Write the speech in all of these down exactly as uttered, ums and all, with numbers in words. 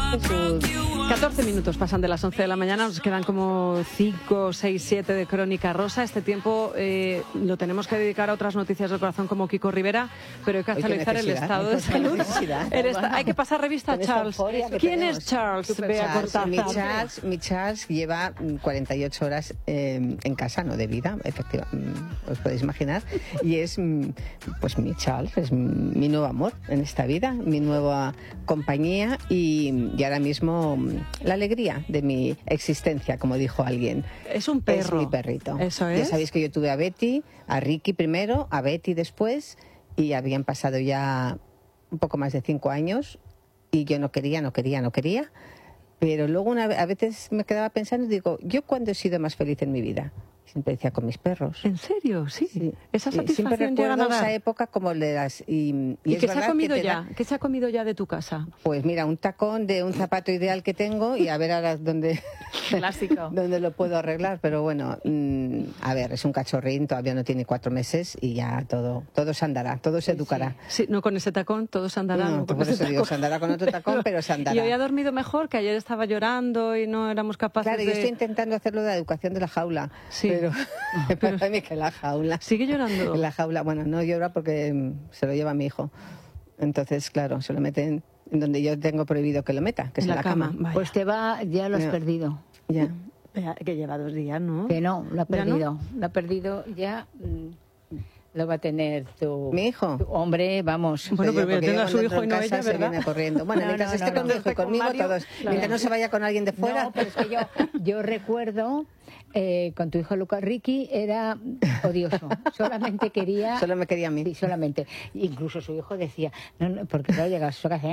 catorce minutos pasan de las once de la mañana, nos quedan como cinco, seis, siete de Crónica Rosa. Este tiempo eh, lo tenemos que dedicar a otras noticias del corazón como Kiko Rivera, pero hay que actualizar el estado de salud. El esta, hay que pasar revista a Charles. ¿Quién tenemos? es Charles? Bea Cortázar. Mi Charles, mi Charles lleva cuarenta y ocho horas eh, en casa, no de vida, efectivamente, os podéis imaginar, y es pues mi Charles, es mi nuevo amor en esta vida, mi nueva compañía y, y ahora mismo la alegría de mi existencia, como dijo alguien. Es un perro. Es mi perrito. Eso es. Ya sabéis que yo tuve a Betty, a Ricky primero, a Betty después, y habían pasado ya un poco más de cinco años y yo no quería, no quería, no quería. Pero luego una, a veces me quedaba pensando y digo, ¿yo cuándo he sido más feliz en mi vida? Siempre decía con mis perros. ¿En serio? Sí. sí. Esa satisfacción siempre llega a recuerdo dar. esa época como de las... Y, ¿Y, y qué se ha comido que ya? da... ¿Qué se ha comido ya de tu casa? Pues mira, un tacón de un zapato ideal que tengo y a ver ahora dónde... Clásico. dónde lo puedo arreglar, pero bueno, mmm, a ver, es un cachorrín, todavía no tiene cuatro meses y ya todo, todo se andará, todo se educará. Sí, sí, no con ese tacón, todo se andará. No, no con por ese eso tacón. digo, se andará con otro tacón, pero se andará. ¿Y hoy ha dormido mejor? Que ayer estaba llorando y no éramos capaces claro, de... Claro, yo estoy intentando hacerlo de la educación de la jaula, sí. pero, pero... para mí que la jaula. ¿Sigue llorando? En la jaula, bueno, no llora porque se lo lleva mi hijo. Entonces, claro, se lo meten en donde yo tengo prohibido que lo meta, que es en la, la cama. cama. Pues te va, ya lo has no. perdido. Ya. Que lleva dos días, ¿no? Que no, lo ha perdido. ¿No? Lo ha perdido ya... Lo va a tener tu... ¿Mi hijo? Tu hombre, vamos. Bueno, pero yo tengo a su hijo y no ella, se ¿verdad? Viene corriendo. Bueno, no, mientras no, esté no, con no, mi hijo y conmigo, con Mario, todos. Claro. Mientras no se vaya con alguien de fuera. No, pero es que yo, yo recuerdo... Eh, con tu hijo Lucas, Ricky era odioso, solamente quería... Solo me quería a mí. Sí, solamente. Incluso su hijo decía, no, no, porque no llegaba a su casa,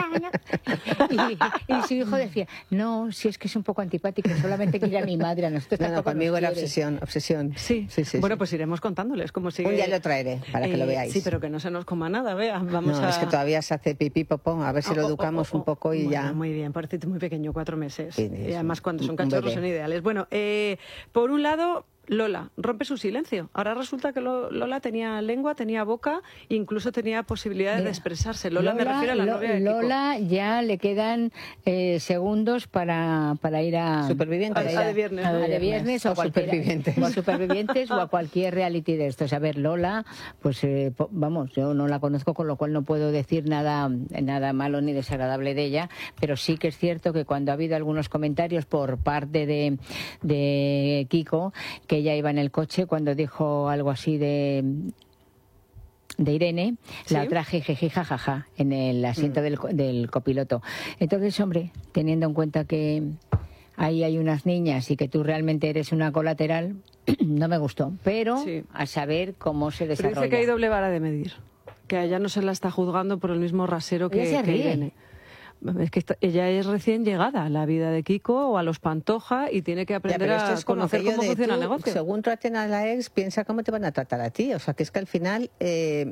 y, y su hijo decía, no, si es que es un poco antipático, solamente quiere a mi madre, a nosotros no, no, conmigo era quiere. obsesión, obsesión. Sí, sí, sí. Bueno, sí. pues iremos contándoles cómo sigue. Un día lo traeré, para eh, que lo veáis. Sí, pero que no se nos coma nada, vea. Vamos no, a... es que todavía se hace pipí, popó, a ver si oh, lo oh, educamos oh, oh, un poco y bueno, ya... Muy bien, parece muy pequeño, cuatro meses. Sí, y además cuando son un cachorros bebé. son ideales. Bueno, eh, por un lado... Lola rompe su silencio. Ahora resulta que Lola tenía lengua, tenía boca, incluso tenía posibilidades Mira, de expresarse. Lola, Lola, me refiero a la Lo, novia de Kiko. Lola ya le quedan eh, segundos para, para ir a... Supervivientes. A, a de viernes. A, ¿no? a de viernes o, o supervivientes. O a supervivientes o a cualquier reality de estos. A ver, Lola, pues eh, vamos, yo no la conozco, con lo cual no puedo decir nada, nada malo ni desagradable de ella, pero sí que es cierto que cuando ha habido algunos comentarios por parte de, de Kiko, que ella iba en el coche, cuando dijo algo así de de Irene, ¿sí? La traje jeje jajaja en el asiento mm. del, del copiloto. Entonces, hombre, teniendo en cuenta que ahí hay unas niñas y que tú realmente eres una colateral, no me gustó, pero sí. A saber cómo se desarrolla. Pero dice que hay doble vara de medir, que a ella no se la está juzgando por el mismo rasero que, ella se ríe. que Irene. Es que ella es recién llegada a la vida de Kiko o a los Pantoja y tiene que aprender ya, a conocer cómo funciona tú, el negocio. Según traten a la ex, piensa cómo te van a tratar a ti. O sea, que es que al final eh,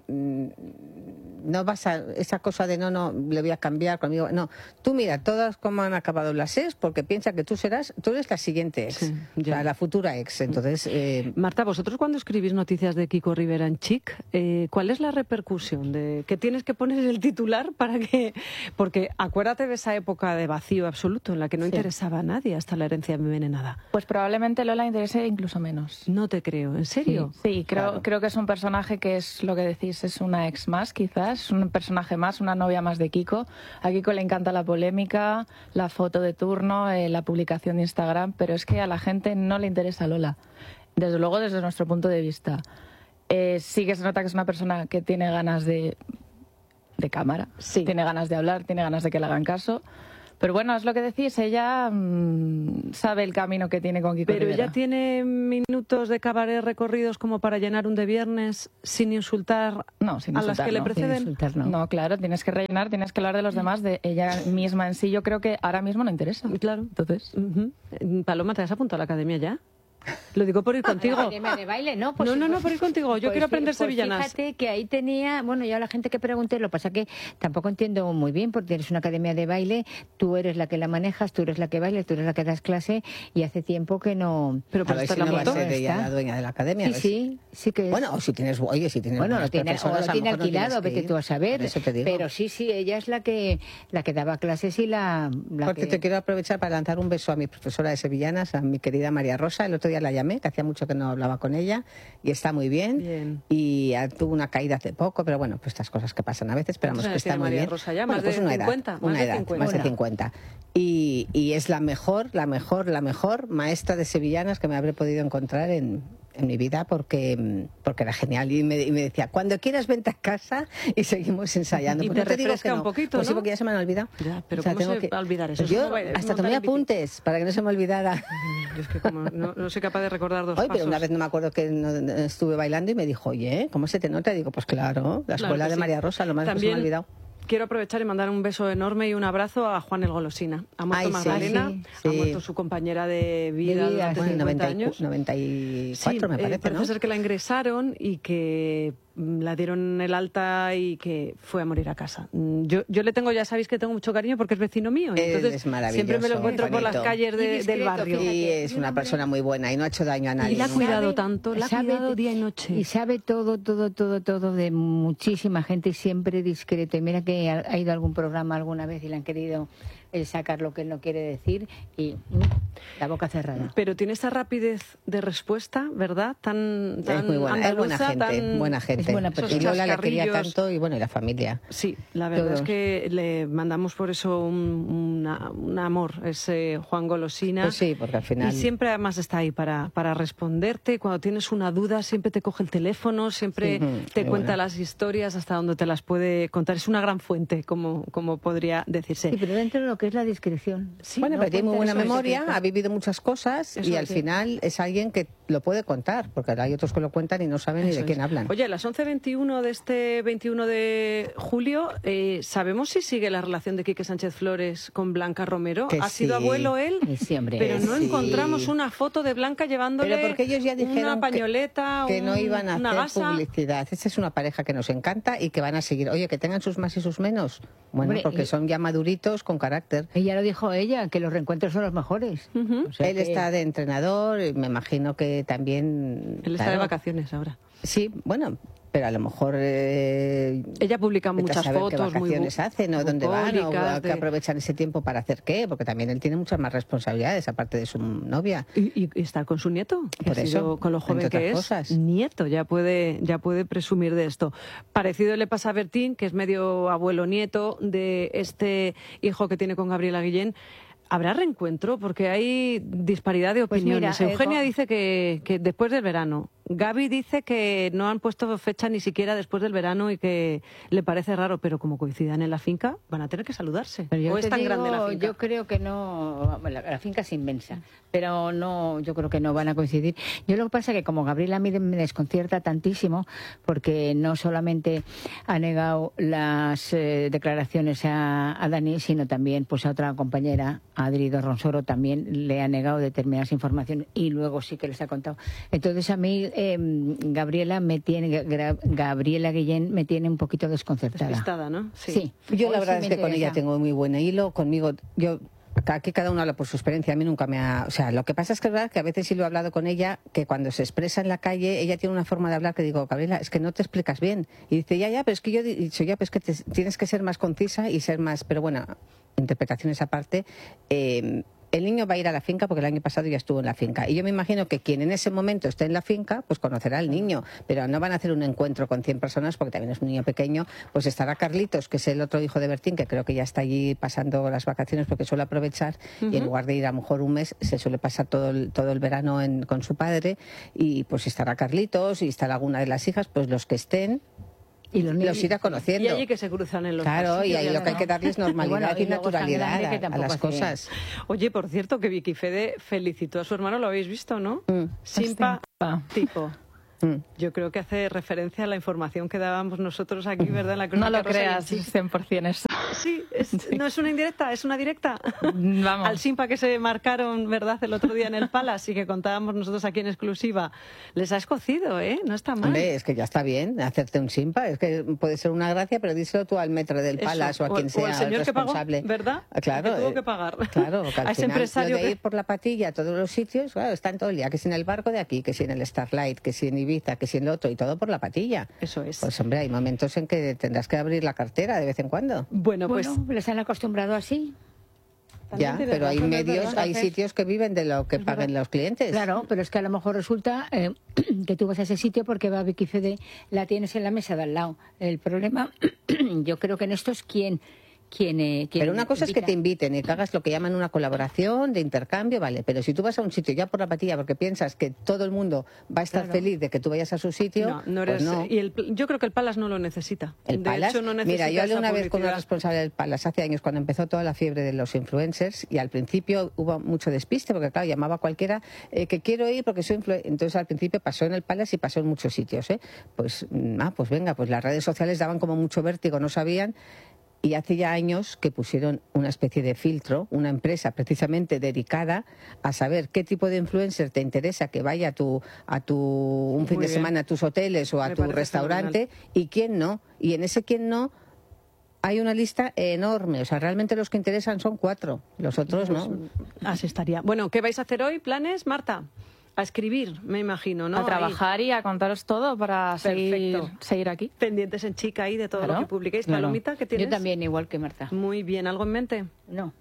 no vas a... Esa cosa de no, no, le voy a cambiar conmigo. No, tú mira, todas cómo han acabado las ex porque piensa que tú serás... Tú eres la siguiente ex, sí, o sea, la futura ex. Entonces... Eh... Marta, vosotros cuando escribís noticias de Kiko Rivera en Chic, eh, ¿cuál es la repercusión? de ¿Qué tienes que poner en el titular para que...? Porque acuérdate de esa época de vacío absoluto en la que no sí. interesaba a nadie hasta la herencia envenenada. Pues probablemente Lola interese incluso menos. No te creo, ¿en serio? Sí, sí creo, claro. creo que es un personaje que es lo que decís, es una ex más quizás, un personaje más, una novia más de Kiko. A Kiko le encanta la polémica, la foto de turno, eh, la publicación de Instagram, pero es que a la gente no le interesa Lola. Desde luego, desde nuestro punto de vista. Eh, sí que se nota que es una persona que tiene ganas de... de cámara, sí. tiene ganas de hablar, tiene ganas de que le hagan caso, pero bueno, es lo que decís, ella mmm, sabe el camino que tiene con Kiko Pero Rivera. ella tiene minutos de cabaret recorridos como para llenar un de viernes sin insultar no, sin a insultar, las que no, le preceden. Insultar, no. no, claro, tienes que rellenar, tienes que hablar de los demás, de ella misma en sí. Yo creo que ahora mismo no interesa. Claro. Entonces, uh-huh. Paloma, ¿te has apuntado a la academia ya? Lo digo por ir contigo. ¿A la academia de baile? No, pues, no, no, no, pues, por ir contigo. Yo pues, quiero aprender pues, sevillanas. Fíjate que ahí tenía, bueno, yo a la gente que pregunté, lo que pasa que tampoco entiendo muy bien, porque tienes una academia de baile, tú eres la que la manejas, tú eres la que baila, tú eres la que das clase, y hace tiempo que no... Pero a ver si no va a ser ella la dueña de la academia. Sí, sí, sí que es. Bueno, o si tienes, oye, si tienes Bueno, lo tiene, o lo tiene alquilado, no vete tú a saber. Eso te digo. Pero sí, sí, ella es la que la que daba clases y la, la Porque que... te quiero aprovechar para lanzar un beso a mi profesora de sevillanas, a mi querida María Rosa. El otro día la llamé, que hacía mucho que no hablaba con ella, y está muy bien. Bien. Y ah, tuvo una caída hace poco, pero bueno, pues estas cosas que pasan a veces, esperamos que está muy María bien. Rosa ya? Bueno, ¿Más pues de una cincuenta? edad, ¿Más una de edad, cincuenta? más de cincuenta. Y, y es la mejor, la mejor, la mejor maestra de sevillanas que me habré podido encontrar en, en mi vida, porque, porque era genial. Y me, y me decía, cuando quieras vente a casa y seguimos ensayando. Y pues te no te digo refresca que no. un poquito, Pues sí, ¿no? porque ya se me han olvidado. Ya, pero O sea, ¿cómo tengo se que- va a olvidar eso? Pues Eso yo no va- hasta montar tomé en bici. apuntes para que no se me olvidara. Yo es que como no, no soy capaz de recordar dos Hoy, pasos. pero una vez no me acuerdo que no- no estuve bailando y me dijo, oye, ¿cómo se te nota? Y digo, pues claro, la Claro escuela que de sí. María Rosa, lo más que se me También ha olvidado. quiero aprovechar y mandar un beso enorme y un abrazo a Juan el Golosina. Ha muerto Ay, sí. Magdalena, Sí, ha sí. muerto su compañera de vida, De vida, durante Bueno, cincuenta noventa y cu- años. noventa y cuatro Sí, me eh, parece, parece ¿no? ser que la ingresaron y que mm, la dieron el alta y que fue a morir a casa. Mm, Yo, yo le tengo, ya sabéis que tengo mucho cariño porque es vecino mío. Y Él entonces es maravilloso, siempre me lo encuentro por las bonito. calles Y de- discreto, del barrio. fíjate. Y es una persona muy buena y no ha hecho daño a nadie. Y la ha nunca. cuidado Sabe- tanto, la ha sabe- cuidado día y noche. Y sabe todo, todo, todo, todo de muchísima gente y siempre discreto. Y mira que ha, ha ido a algún programa alguna vez y le han querido eh, sacar lo que él no quiere decir y mm, la boca cerrada. Pero tiene esa rapidez de respuesta, ¿verdad? Tan, tan Es muy buena, es buena andaluza, gente, tan- buena gente. es buena esos y Lola la quería chascarrillos. tanto y bueno, y la familia. Sí, la verdad Todos. es que le mandamos por eso un, una- un amor, ese Juan Golosina. Pues sí, porque al final... Y siempre además está ahí para, para responderte. Cuando tienes una duda, siempre te coge el teléfono, siempre Sí. te Muy cuenta buena. las historias hasta donde te las puede contar. Es una gran fuente, como, como podría decirse. Sí, pero dentro de lo que es la discreción. Sí, bueno, no pero tiene muy cuenta buena eso, memoria, eso, ha vivido muchas cosas Eso y es, al sí. final es alguien que lo puede contar, porque hay otros que lo cuentan y no saben ni Eso de quién es. hablan. Oye, a las once veintiuno de este veintiuno de julio, eh, ¿sabemos si sigue la relación de Quique Sánchez Flores con Blanca Romero? Que ¿Ha sido sí. abuelo él? Y sí, hombre. Pero no Sí. encontramos una foto de Blanca llevándole Pero porque ellos ya dijeron una que- pañoleta, que no un- iban a una hacer gasa. publicidad. Esta es una pareja que nos encanta y que van a seguir. Oye, que tengan sus más y sus menos. Bueno, Hombre, porque y- son ya maduritos con carácter. Ella lo dijo ella, que los reencuentros son los mejores. Ujú. O sea Él que- está de entrenador y me imagino que también... Él está de claro, vacaciones ahora. Sí, bueno, pero a lo mejor... Eh, Ella publica vete a muchas saber fotos qué muy vacaciones bu- hacen o dónde van o bucólicas, a- que de- aprovechan ese tiempo para hacer qué, porque también él tiene muchas más responsabilidades aparte de su novia. Y, y estar con su nieto, que Por ha eso, sido, con lo joven entre que es, otras cosas. nieto, ya puede, ya puede presumir de esto. Parecido le pasa a Bertín, que es medio abuelo nieto de este hijo que tiene con Gabriela Guillén. ¿Habrá reencuentro? Porque hay disparidad de Pues opiniones. mira, eh, Eugenia con- dice que, que después del verano. Gaby dice que no han puesto fecha ni siquiera después del verano y que le parece raro, pero como coincidan en la finca, van a tener que saludarse. Pero yo ¿O es te tan digo, grande la finca? Yo creo que no. La, la finca es inmensa, pero no, yo creo que no van a coincidir. Yo lo que pasa es que como Gabriela a mí me desconcierta tantísimo, porque no solamente ha negado las eh, declaraciones a, a Dani, sino también pues a otra compañera, a Adri Ronsoro, también le ha negado determinadas informaciones y luego sí que les ha contado. Entonces a mí eh, Gabriela me tiene, Gra- Gabriela Guillén me tiene un poquito desconcertada. Despistada, ¿no? Sí. Yo Hoy la sí verdad me es que con ella interesa. tengo muy buen hilo, conmigo yo aquí cada uno habla por su experiencia, a mí nunca me ha... O sea, lo que pasa es que es verdad que a veces sí lo he hablado con ella, que cuando se expresa en la calle, ella tiene una forma de hablar que digo, Gabriela, es que no te explicas bien. Y dice, ya, ya, pero es que yo he dicho, ya, pero es que te- tienes que ser más concisa y ser más... Pero bueno, interpretaciones aparte... Eh, el niño va a ir a la finca porque el año pasado ya estuvo en la finca. Y yo me imagino que quien en ese momento esté en la finca, pues conocerá al niño. Pero no van a hacer un encuentro con cien personas porque también es un niño pequeño. Pues estará Carlitos, que es el otro hijo de Bertín, que creo que ya está allí pasando las vacaciones porque suele aprovechar. Y en lugar de ir a lo mejor un mes, se suele pasar todo el, todo el verano en- con su padre. Y pues estará Carlitos y estará alguna de las hijas, pues los que estén. Y los niños- Los irá conociendo. Y allí que se cruzan en los Claro, y pasillos, ahí ya lo no. que hay que darles normalidad Y bueno, y, y luego es tan naturalidad grande que a- a, tampoco las hace- cosas. Oye, por cierto, que Vicky Fede felicitó a su hermano, lo habéis visto, ¿no? Mm. Simpa Pa. tipo. Yo creo que hace referencia a la información que dábamos nosotros aquí, ¿verdad? En la no lo Rosa creas, cien por ciento eso. Sí, es, sí, no es una indirecta, es una directa. Vamos. Al Simpa que se marcaron, ¿verdad?, el otro día en el Palace y que contábamos nosotros aquí en exclusiva. Les ha escocido, ¿eh? No está mal. Hombre, es que ya está bien hacerte un Simpa. Es que puede ser una gracia, pero díselo tú al metro del Palace o a quien sea o el señor responsable. Que pagó, ¿verdad? Claro. Que tuvo que pagar. Claro, que al a ese final, empresario lo de que... ir por la patilla a todos los sitios, claro, están todo el día. Que si en el barco de aquí, que si en el Starlight, que si en Ibiza, que si en el otro, y todo por la patilla. Eso es. Pues hombre, hay momentos en que tendrás que abrir la cartera de vez en cuando. Bueno, pues... Bueno, les han acostumbrado así. Ya, pero hay medios, hay sitios que viven de lo que es paguen verdad. los clientes. Claro, pero es que a lo mejor resulta eh, que tú vas a ese sitio porque va a Vicky Fede, la tienes en la mesa de al lado. El problema, yo creo que en esto es quién... Quien, eh, quien pero una cosa invita. es que te inviten y que hagas lo que llaman una colaboración de intercambio, vale, pero si tú vas a un sitio ya por la patilla porque piensas que todo el mundo va a estar Claro. feliz de que tú vayas a su sitio, No, no eres, pues no. Y el, yo creo que el Palace no lo necesita. El de Palace, hecho, no necesita mira, yo hablé esa una vez con una publicidad. responsable del Palace hace años cuando empezó toda la fiebre de los influencers y al principio hubo mucho despiste porque claro, llamaba a cualquiera eh, que quiero ir porque soy influencer. Entonces al principio pasó en el Palace y pasó en muchos sitios, ¿eh? Pues, ah, pues venga, pues las redes sociales daban como mucho vértigo, no sabían. Y hace ya años que pusieron una especie de filtro, una empresa precisamente dedicada a saber qué tipo de influencer te interesa que vaya a tu, a tu un Muy fin de bien. semana a tus hoteles o a Me tu parece restaurante y quién no. Y en ese quién no hay una lista enorme. O sea, realmente los que interesan son cuatro. Los otros no. Así estaría. Bueno, ¿qué vais a hacer hoy? ¿Planes, Marta? A escribir, me imagino, ¿no? A trabajar Ahí. y a contaros todo para seguir, Perfecto. seguir aquí. Pendientes en Chica ahí de todo Claro. lo que publiquéis. Claro. Palomita, ¿qué tienes? Yo también, igual que Marta. Muy bien, ¿algo en mente? No.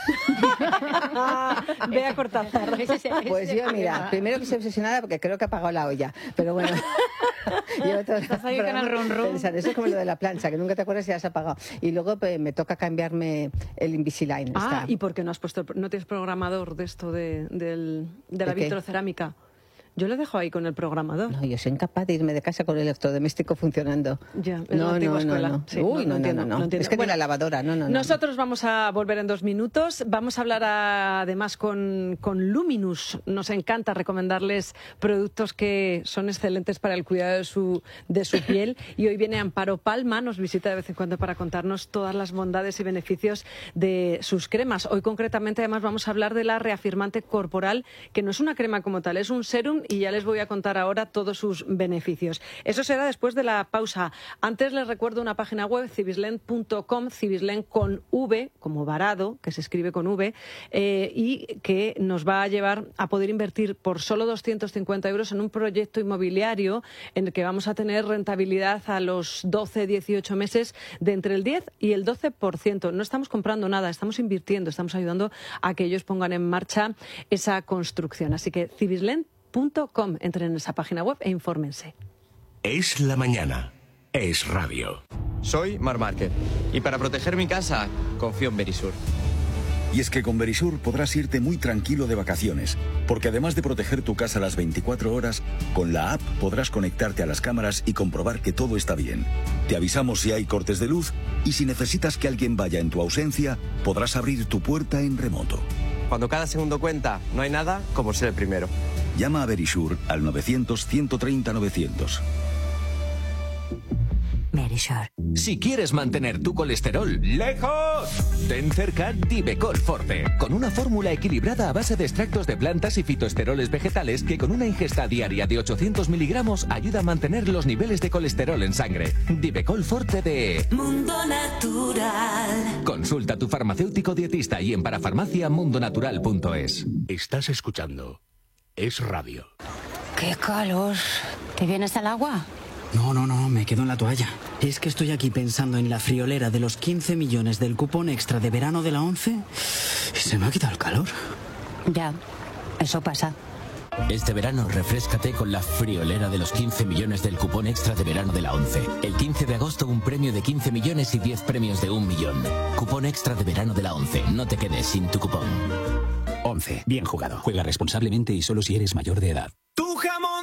Ve a Cortázar. Pues yo, mira, primero que estoy obsesionada porque creo que ha apagado la olla. Pero bueno. Llevo todo el Estás ahí con el programa rum rum. pensando, eso es como lo de la plancha, que nunca te acuerdas si has apagado. Y luego pues, me toca cambiarme el Invisalign. Ah, está. ¿y por qué no has puesto, no tienes programador de esto de, del, de la ¿De qué? vitrocerámica? Yo lo dejo ahí con el programador. No, yo soy incapaz de irme de casa con el electrodoméstico funcionando. Ya, es la no, antigua no, no, escuela. no. Sí, Uy, no, no, no no, entiendo, no, no entiendo. Es que Bueno, ni la lavadora, no, no, no. Nosotros vamos a volver en dos minutos. Vamos a hablar a- además con, con Luminous. Nos encanta recomendarles productos que son excelentes para el cuidado de su, de su piel. Y hoy viene Amparo Palma, nos visita de vez en cuando para contarnos todas las bondades y beneficios de sus cremas. Hoy concretamente además vamos a hablar de la reafirmante corporal, que no es una crema como tal, es un serum y ya les voy a contar ahora todos sus beneficios. Eso será después de la pausa. Antes les recuerdo una página web, cibislen punto com, Cibislen con V, como varado, que se escribe con V, eh, y que nos va a llevar a poder invertir por solo doscientos cincuenta euros en un proyecto inmobiliario en el que vamos a tener rentabilidad a los doce, dieciocho meses de entre el diez y el doce por ciento. No estamos comprando nada, estamos invirtiendo, estamos ayudando a que ellos pongan en marcha esa construcción. Así que cibislen punto com, entren en esa página web e infórmense. Es la mañana. Es radio. Soy Mar Márquez y para proteger mi casa confío en Verisur. Y es que con Verisur podrás irte muy tranquilo de vacaciones, porque además de proteger tu casa las veinticuatro horas, con la app podrás conectarte a las cámaras y comprobar que todo está bien. Te avisamos si hay cortes de luz y si necesitas que alguien vaya en tu ausencia, podrás abrir tu puerta en remoto. Cuando cada segundo cuenta, no hay nada como ser el primero. Llama a Verisur al novecientos, ciento treinta, novecientos. Verisur. Si quieres mantener tu colesterol lejos, ten cerca Divecol Forte, con una fórmula equilibrada a base de extractos de plantas y fitoesteroles vegetales que con una ingesta diaria de ochocientos miligramos ayuda a mantener los niveles de colesterol en sangre. Divecol Forte de Mundo Natural. Consulta a tu farmacéutico dietista y en parafarmacia mundonatural punto es. Estás escuchando Es Radio. ¡Qué calor! ¿Te vienes al agua? No, no, no, me quedo en la toalla. Es que estoy aquí pensando en la friolera de los quince millones del cupón extra de verano de la ONCE y se me ha quitado el calor. Ya, eso pasa. Este verano refréscate con la friolera de los quince millones del cupón extra de verano de la ONCE. El quince de agosto un premio de quince millones y diez premios de un millón. Cupón extra de verano de la ONCE. No te quedes sin tu cupón. ONCE. Bien jugado. Juega responsablemente y solo si eres mayor de edad.